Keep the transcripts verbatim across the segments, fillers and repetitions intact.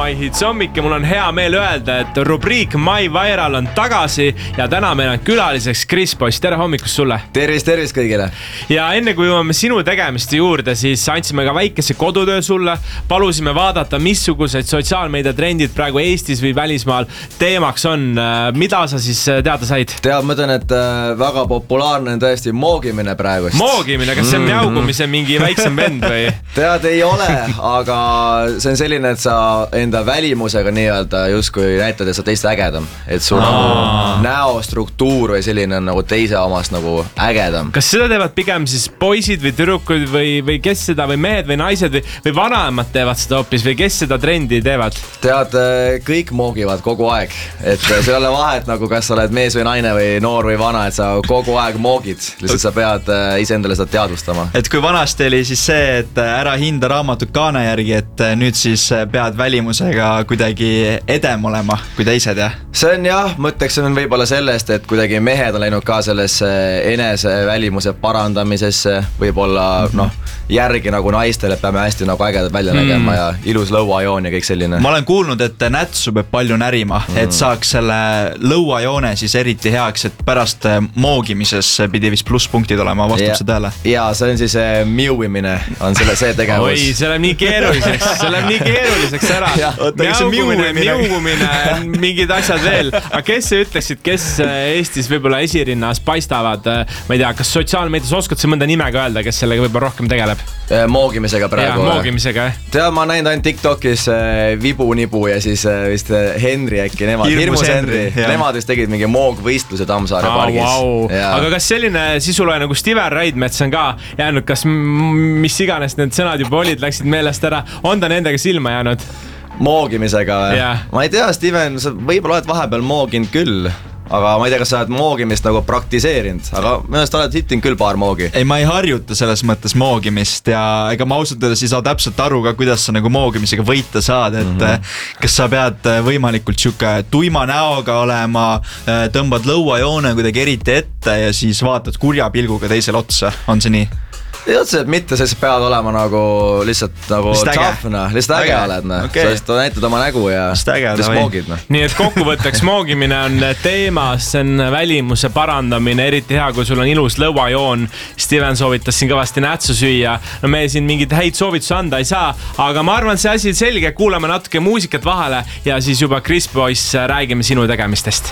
My Hits hommik ja mul on hea meel öelda, et rubriik My Viral on tagasi ja täna meil on külaliseks Chris Boss. Tere hommikust sulle! Tervist, tervist kõigile! Ja enne kui jõuame sinu tegemiste juurde, siis andsime ka väikese kodutöö sulle. Palusime vaadata, missugused sotsiaalmeedia trendid praegu Eestis või välismaal teemaks on. Mida sa siis teada said? Tead, ma ütlen, et väga populaarne on tõesti moogimine praegust. Moogimine? Kas see on mjaugumise mingi väiksem vend või? Tead, ei ole, aga see on selline, et sa enda välimusega nii-öelda justkui näitad, et sa teist ägedam. Et sul nagu näostruktuur või selline on nagu teise omast nagu ägedam. Kas seda teevad pigem siis poisid või tüdrukud või, või kes seda või mehed või naised või, või vanaemad teevad seda hoopis või kes seda trendi teevad? Tead, kõik moogivad kogu aeg. Et see ei ole vahet nagu kas sa oled mees või naine või noor või vana, et sa kogu aeg moogid. Lihtsalt sa pead iseendale seda teadvustama. Et kui vanasti oli siis see, et ära hinda raamatut kaane järgi, et nüüd siis pead välimusega kuidagi edem olema kui teised, jah? See on jah, mõtteks on võib-olla sellest, et kuidagi mehed on läinud ka sellesse enese välimuse parandamisesse, võib-olla mm -hmm. noh, järgi nagu naistele, et peame hästi nagu ägedad välja nägema mm -hmm. ja ilus lõuajoon ja kõik selline. Ma olen kuulnud, et nätsu peab palju närima, mm -hmm. et saaks selle lõuajoone siis eriti heaks, et pärast moogimises pidi vist plusspunktid olema, vastab see tõele? Jaa, see on siis miuimine, on selle see tegevus. Oi, see läheb nii keeruliseks, see läheb nii keeruliseks ära. Mjaugumine, miugumine, mingid asjad veel. Aga kes sa ütleksid, kes Eestis võib-olla esirinnas paistavad? Ma ei tea, kas sotsiaalmeedias oskad sa mõnda nimega öelda, kes sellega võib-olla rohkem tegeleb? Moogimisega praegu. Jaa, moogimisega, jah. Tead, ma näinud ainult TikTokis Vibu-Nibu ja siis vist Henri äkki, nemad, Hirmus Henri. Nemad vist tegid mingi moogvõistluse Tammsaare ah, pargis. Wow. Aga kas selline sisuloja nagu Steven Raidmets on ka jäänud, kas mis iganes need sõnad juba olid, läksid meelest ära, on ta nendega silma jäänud? Moogimisega või? Yeah. Ma ei tea, Steven, sa võib-olla oled vahepeal mooginud küll, aga ma ei tea, kas sa oled moogimist nagu praktiseerinud, aga minu arust oled hittinud küll paar moogi. Ei, ma ei harjuta selles mõttes moogimist ja ega ma ausalt öeldes ei saa täpselt aru ka, kuidas sa nagu moogimisega võita saad, et mm -hmm. kas sa pead võimalikult siuke tuima näoga olema, tõmbad lõuajoone kuidagi eriti ette ja siis vaatad kurja pilguga teisele otsa, on see nii? Ei otseselt mitte, sest pead olema nagu lihtsalt nagu tšahvna, lihtsalt äge oled, no. Okay. Sest näitad oma nägu ja lihtsalt moogid, no. Nii et kokkuvõtteks moogimine on teemas, see on välimuse parandamine, eriti hea, kui sul on ilus lõuajoon. Steven soovitas siin kõvasti nätsu süüa. No me siin mingid häid soovitusi anda ei saa, aga ma arvan, see asi selge, kuulame natuke muusikat vahele ja siis juba Chris Boss räägime sinu tegemistest.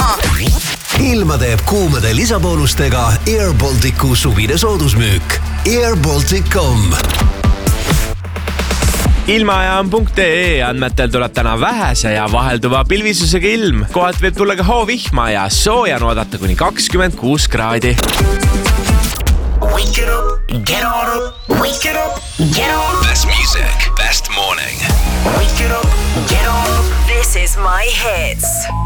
Ilma teeb kuumade lisaboonustega Air Balticu suvine soodusmüük air baltic dot com. Ilmajaam punkt ee andmetel tuleb täna vähese ja vahelduva pilvisusega ilm. Kohalt võib tulla ka hoovihma ja sooja on oodata kuni kakskümmend kuus kraadi. Wake it up, get on up, wake it up, get on. Best music, best morning. Wake it up, get on up. This is My Hits.